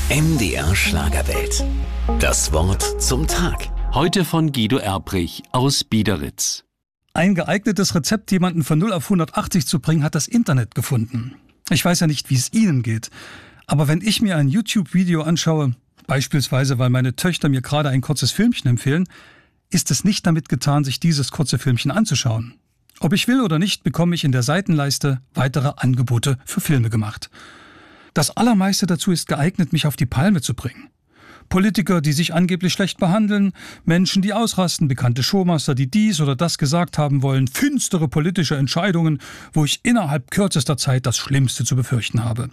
MDR Schlagerwelt. Das Wort zum Tag. Heute von Guido Erbrich aus Biederitz. Ein geeignetes Rezept, jemanden von 0 auf 180 zu bringen, hat das Internet gefunden. Ich weiß ja nicht, wie es Ihnen geht. Aber wenn ich mir ein YouTube-Video anschaue, beispielsweise weil meine Töchter mir gerade ein kurzes Filmchen empfehlen, ist es nicht damit getan, sich dieses kurze Filmchen anzuschauen. Ob ich will oder nicht, bekomme ich in der Seitenleiste weitere Angebote für Filme gemacht. Das Allermeiste dazu ist geeignet, mich auf die Palme zu bringen. Politiker, die sich angeblich schlecht behandeln, Menschen, die ausrasten, bekannte Showmaster, die dies oder das gesagt haben wollen, finstere politische Entscheidungen, wo ich innerhalb kürzester Zeit das Schlimmste zu befürchten habe.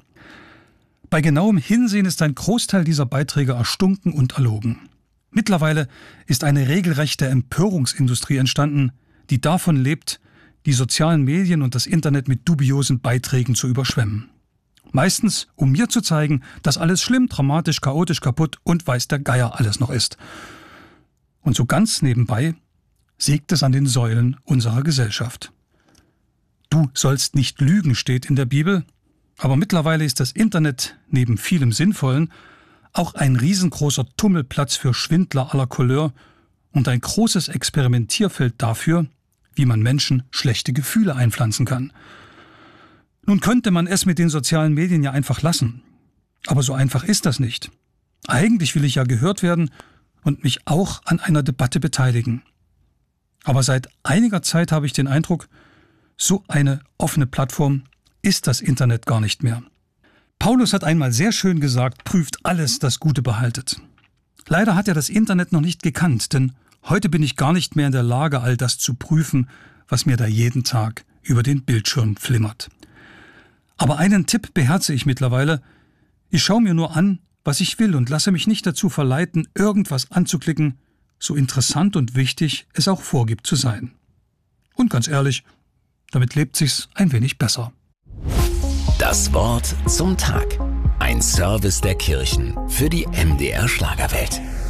Bei genauem Hinsehen ist ein Großteil dieser Beiträge erstunken und erlogen. Mittlerweile ist eine regelrechte Empörungsindustrie entstanden, die davon lebt, die sozialen Medien und das Internet mit dubiosen Beiträgen zu überschwemmen. Meistens, um mir zu zeigen, dass alles schlimm, dramatisch, chaotisch, kaputt und weiß der Geier alles noch ist. Und so ganz nebenbei sägt es an den Säulen unserer Gesellschaft. Du sollst nicht lügen, steht in der Bibel, aber mittlerweile ist das Internet neben vielem Sinnvollen auch ein riesengroßer Tummelplatz für Schwindler aller Couleur und ein großes Experimentierfeld dafür, wie man Menschen schlechte Gefühle einpflanzen kann. Nun könnte man es mit den sozialen Medien ja einfach lassen. Aber so einfach ist das nicht. Eigentlich will ich ja gehört werden und mich auch an einer Debatte beteiligen. Aber seit einiger Zeit habe ich den Eindruck, so eine offene Plattform ist das Internet gar nicht mehr. Paulus hat einmal sehr schön gesagt, prüft alles, das Gute behaltet. Leider hat er das Internet noch nicht gekannt, denn heute bin ich gar nicht mehr in der Lage, all das zu prüfen, was mir da jeden Tag über den Bildschirm flimmert. Aber einen Tipp beherze ich mittlerweile. Ich schaue mir nur an, was ich will und lasse mich nicht dazu verleiten, irgendwas anzuklicken, so interessant und wichtig es auch vorgibt zu sein. Und ganz ehrlich, damit lebt sich's ein wenig besser. Das Wort zum Tag. Ein Service der Kirchen für die MDR Schlagerwelt.